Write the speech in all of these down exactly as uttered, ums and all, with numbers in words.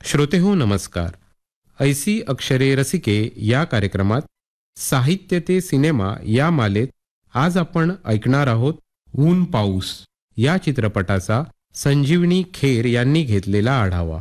श्रोतेहो नमस्कार. ऐसी अक्षरे रसिके या कार्यक्रमात साहित्य ते सिनेमा या मालेत आज आपण ऐकणार आहोत ऊन पाऊस या चित्रपटाचा संजीवनी खेर यांनी घेतलेला आढावा.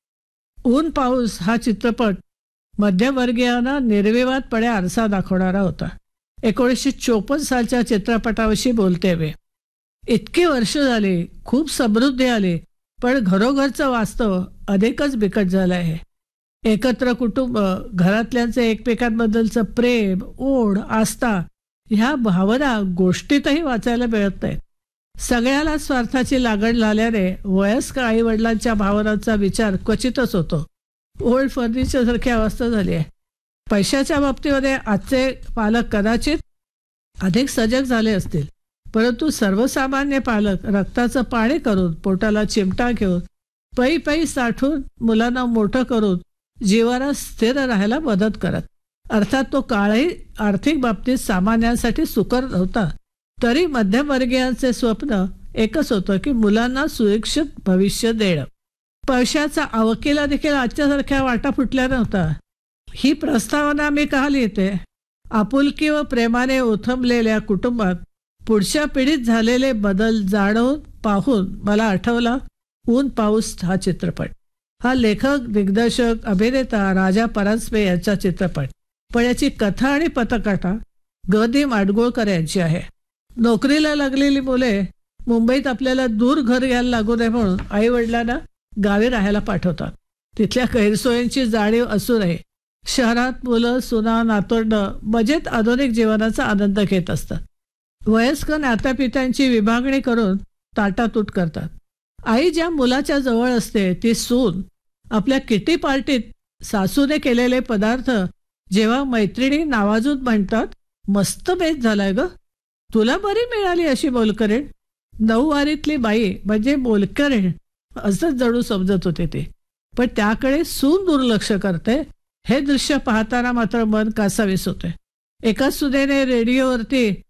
ऊन पाऊस हा चित्रपट मध्यमवर्गीयांना निर्विवादपणे आरसा दाखवणारा होता. एकोणीसशे चोपन्न सालच्या चित्रपटाविषयी बोलते वे. इतकी वर्ष झाली, खूप समृद्धी आली, पण घरोघरचं वास्तव अधिकच बिकट झालं आहे. एकत्र कुटुंब, घरातल्यांचे एकमेकांबद्दलचं प्रेम, ओढ, आस्था ह्या भावना गोष्टीतही वाचायला मिळत नाहीत. सगळ्याला स्वार्थाची लागण झाल्याने वयस्कर आई वडिलांच्या भावनांचा विचार क्वचितच होतो. ओल्ड फर्निचर सारखी अवस्था झाली आहे. पैशाच्या बाबतीमध्ये आजचे पालक कदाचित अधिक सजग झाले असतील, परंतु सर्वसामान्य पालक रक्ताचं पाणी करून, पोटाला चिमटा घेऊन, पै पै साठून मुलांना मोठं करून जीवाला स्थिर राहायला मदत करत. अर्थात तो काळही आर्थिक बाबतीत सामान्यांसाठी सुकर नव्हता. तरी मध्यमवर्गीयांचे स्वप्न एकच होतं की मुलांना सुरक्षित भविष्य देणं. पैशाचा आवकेला देखील आजच्यासारख्या वाटा फुटल्या नव्हता. ही प्रस्तावना मी का लिहिते? आपुलकी व प्रेमाने ओथंबलेल्या कुटुंबात पुढच्या पिढीत झालेले बदल जाणून पाहून मला आठवला ऊन पाऊस हा चित्रपट. हा लेखक, दिग्दर्शक, अभिनेता राजा परांजपे यांचा चित्रपट, पण याची कथा आणि पटकथा ग दी माडगूळकर यांची आहे. नोकरीला लागलेली मुले मुंबईत आपल्याला दूर घर घ्यायला लागू नये म्हणून आई वडिलांना गावी राहायला पाठवतात. तिथल्या गैरसोयींची जाणीव असूनही शहरात मुलं, सुना, नातवंड मजेत आधुनिक जीवनाचा आनंद घेत असतात. वयस्कर नात्यापित्यांची विभागणी करून ताटातूट करतात. आई ज्या मुलाच्या जवळ असते ती सून आपल्या किटी पार्टीत सासूने केलेले पदार्थ जेव्हा मैत्रिणी नावाजून म्हणतात, मस्त बेत झालाय ग, तुला बरी मिळाली अशी मोलकरीण. नऊवारीतली बाई म्हणजे मोलकरीण असंच जणू समजत होते ते. पण त्याकडे सून दुर्लक्ष करते हे दृश्य पाहताना मात्र मन कासावीस होते. एका सुनेने रेडिओवरती